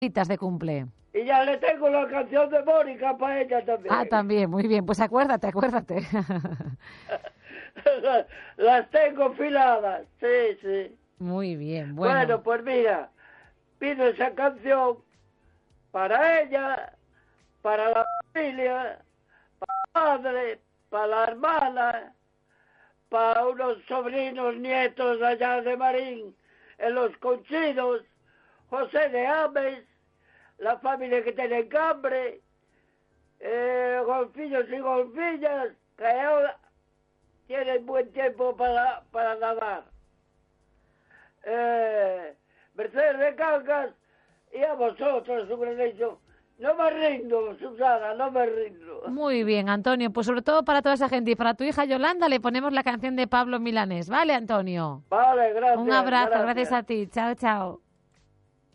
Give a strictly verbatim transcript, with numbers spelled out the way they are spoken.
citas de cumple. Y ya le tengo la canción de Mónica para ella también. Ah, también, muy bien. Pues acuérdate, acuérdate. las, las tengo filadas, sí, sí. Muy bien, bueno. Bueno, pues mira, pido esa canción para ella, para la familia, para la madre, para la hermana, para unos sobrinos nietos allá de Marín, en Los Conchidos, José de Ames, la familia que tiene Cambre, eh, golfillos y golfillas, que ahora tienen buen tiempo para, para nadar. Eh, Mercedes de Calcas, y a vosotros, su grandísimo. No me rindo, Susana, no me rindo. Muy bien, Antonio. Pues sobre todo para toda esa gente y para tu hija Yolanda le ponemos la canción de Pablo Milanés. ¿Vale, Antonio? Vale, gracias. Un abrazo, gracias, gracias a ti. Chao, chao.